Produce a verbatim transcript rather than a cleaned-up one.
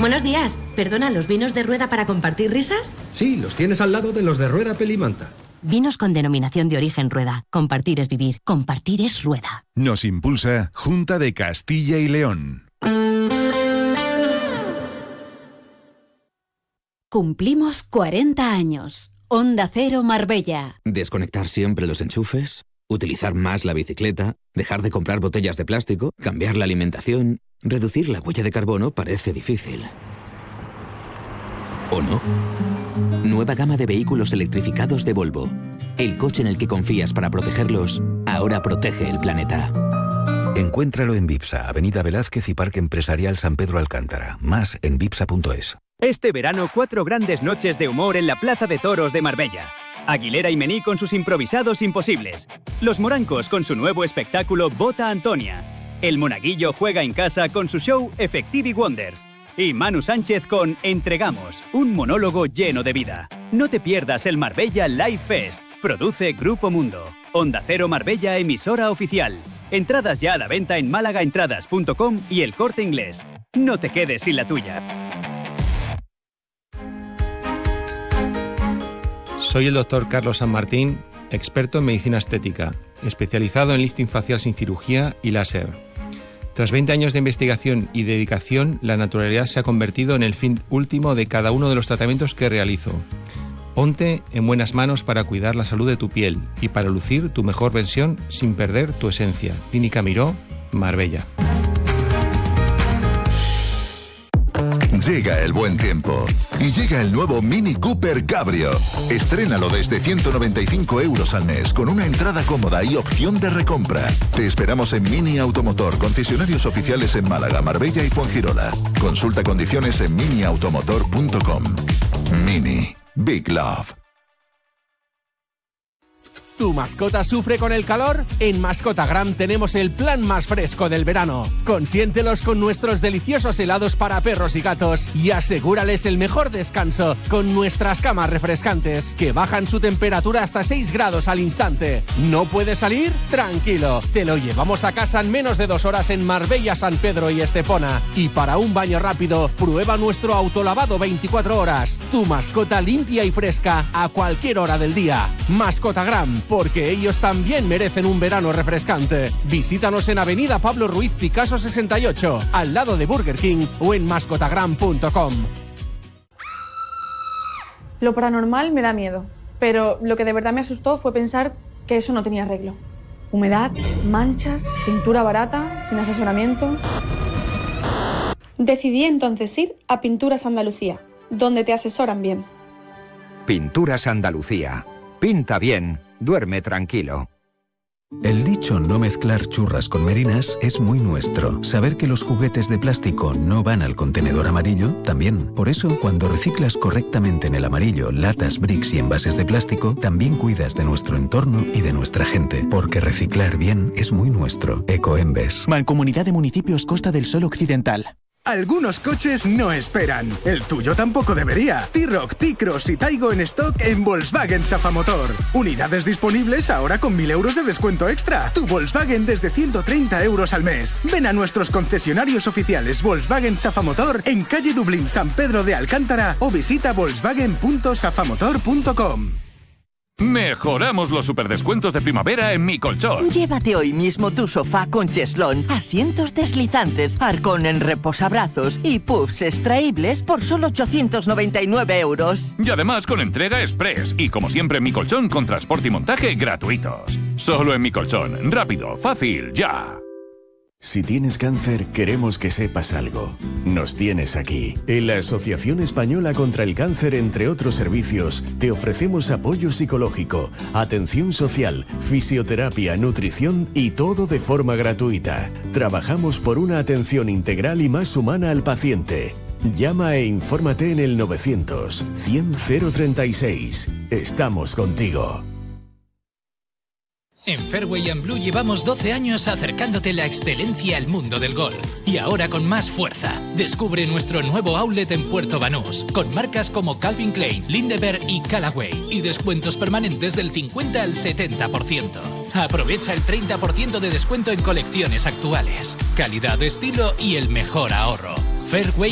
Buenos días. Perdona, ¿los vinos de rueda para compartir risas? Sí, los tienes al lado de los de rueda Pelimanta. Vinos con denominación de origen rueda. Compartir es vivir. Compartir es rueda. Nos impulsa Junta de Castilla y León. Cumplimos cuarenta años. Onda Cero Marbella. Desconectar siempre los enchufes, utilizar más la bicicleta, dejar de comprar botellas de plástico, cambiar la alimentación. Reducir la huella de carbono parece difícil. ¿O no? Nueva gama de vehículos electrificados de Volvo. El coche en el que confías para protegerlos, ahora protege el planeta. Encuéntralo en Vipsa, Avenida Velázquez y Parque Empresarial San Pedro Alcántara. Más en vipsa punto es. Este verano, cuatro grandes noches de humor en la Plaza de Toros de Marbella. Aguilera y Mení con sus improvisados imposibles. Los Morancos con su nuevo espectáculo Bota Antonia. El Monaguillo juega en casa con su show Effective Wonder. Y Manu Sánchez con Entregamos, un monólogo lleno de vida. No te pierdas el Marbella Live Fest. Produce Grupo Mundo. Onda Cero Marbella, emisora oficial. Entradas ya a la venta en málaga entradas punto com y El Corte Inglés. No te quedes sin la tuya. Soy el doctor Carlos San Martín, experto en medicina estética, especializado en lifting facial sin cirugía y láser. Tras veinte años de investigación y dedicación, la naturalidad se ha convertido en el fin último de cada uno de los tratamientos que realizo. Ponte en buenas manos para cuidar la salud de tu piel y para lucir tu mejor versión sin perder tu esencia. Clínica Miró, Marbella. Llega el buen tiempo y llega el nuevo Mini Cooper Cabrio. Estrénalo desde ciento noventa y cinco euros al mes con una entrada cómoda y opción de recompra. Te esperamos en Mini Automotor, concesionarios oficiales en Málaga, Marbella y Fuengirola. Consulta condiciones en mini automotor punto com. Mini. Big Love. ¿Tu mascota sufre con el calor? En Mascotagram tenemos el plan más fresco del verano. Consiéntelos con nuestros deliciosos helados para perros y gatos y asegúrales el mejor descanso con nuestras camas refrescantes que bajan su temperatura hasta seis grados al instante. ¿No puedes salir? Tranquilo, te lo llevamos a casa en menos de dos horas en Marbella, San Pedro y Estepona. Y para un baño rápido, prueba nuestro autolavado veinticuatro horas. Tu mascota limpia y fresca a cualquier hora del día. Mascotagram, porque ellos también merecen un verano refrescante. Visítanos en Avenida Pablo Ruiz Picasso sesenta y ocho, al lado de Burger King o en mascotagram punto com. Lo paranormal me da miedo, pero lo que de verdad me asustó fue pensar que eso no tenía arreglo. Humedad, manchas, pintura barata, sin asesoramiento. Decidí entonces ir a Pinturas Andalucía, donde te asesoran bien. Pinturas Andalucía. Pinta bien, duerme tranquilo. El dicho no mezclar churras con merinas es muy nuestro. Saber que los juguetes de plástico no van al contenedor amarillo, también. Por eso, cuando reciclas correctamente en el amarillo latas, bricks y envases de plástico, también cuidas de nuestro entorno y de nuestra gente. Porque reciclar bien es muy nuestro. Ecoembes. Mancomunidad de Municipios Costa del Sol Occidental. Algunos coches no esperan. El tuyo tampoco debería. T-Roc, T-Cross y Taigo en stock en Volkswagen Safamotor. Unidades disponibles ahora con mil euros de descuento extra. Tu Volkswagen desde ciento treinta euros al mes. Ven a nuestros concesionarios oficiales Volkswagen Safamotor en calle Dublín, San Pedro de Alcántara o visita volkswagen punto safamotor punto com. Mejoramos los superdescuentos de primavera en Mi Colchón. Llévate hoy mismo tu sofá con cheslón, asientos deslizantes, arcón en reposabrazos y puffs extraíbles por solo ochocientos noventa y nueve euros. Y además con entrega express y como siempre en Mi Colchón con transporte y montaje gratuitos. Solo en Mi Colchón. Rápido, fácil, ya. Si tienes cáncer, queremos que sepas algo. Nos tienes aquí. En la Asociación Española contra el Cáncer, entre otros servicios, te ofrecemos apoyo psicológico, atención social, fisioterapia, nutrición y todo de forma gratuita. Trabajamos por una atención integral y más humana al paciente. Llama e infórmate en el novecientos, cien, cero treinta y seis. Estamos contigo. En Fairway and Blue llevamos doce años acercándote la excelencia al mundo del golf. Y ahora con más fuerza. Descubre nuestro nuevo outlet en Puerto Banús, con marcas como Calvin Klein, Lindbergh y Callaway, y descuentos permanentes del cincuenta al setenta por ciento. Aprovecha el treinta por ciento de descuento en colecciones actuales. Calidad, estilo y el mejor ahorro. Fairway